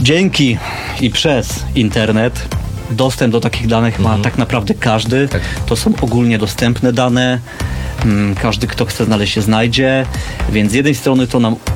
Dzięki i przez internet dostęp do takich danych ma tak naprawdę każdy. Tak. To są ogólnie dostępne dane. Każdy, kto chce znaleźć, się znajdzie. Więc z jednej strony to nam